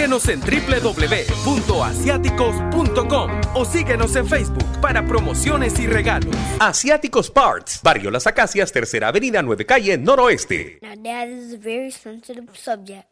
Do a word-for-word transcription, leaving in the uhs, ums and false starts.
Búsquenos en doble u doble u doble u punto asiáticos punto com o síguenos en Facebook para promociones y regalos. Asiáticos Parts, Barrio Las Acacias, Tercera Avenida, nueve Calle, Noroeste. Now, Dad, this is a very sensitive subject.